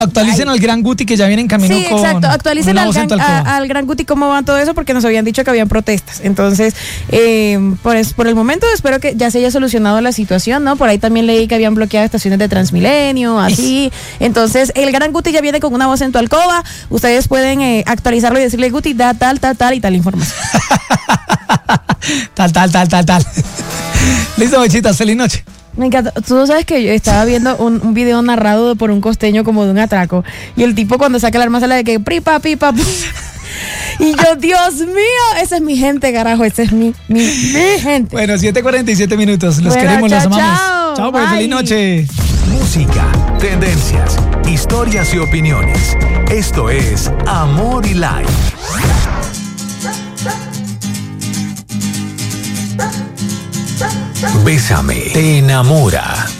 Actualicen al Gran Guti que ya viene en camino Sí, con exacto. Actualicen una voz en tu alcoba. al Gran Guti cómo va todo eso, porque nos habían dicho que habían protestas. Entonces, por el momento espero que ya se haya solucionado la situación, ¿no? Por ahí también leí que habían bloqueado estaciones de Transmilenio, así. Entonces, el Gran Guti ya viene con una voz en tu alcoba. Ustedes pueden actualizarlo y decirle, Guti, da tal y tal información. Tal. Listo, Bochitas, feliz noche. Me encanta. Tú sabes que yo estaba viendo un video narrado por un costeño como de un atraco. Y el tipo cuando saca el arma sale de que pipa. Y yo, Dios mío, esa es mi gente, carajo. Esa es mi gente. Bueno, 7:47 minutos. Los Bueno, queremos, los chao, amamos. chao. Chao, pues, Bye. feliz noche. Música, tendencias, historias y opiniones. Esto es Amor y Life. Bésame, te enamora.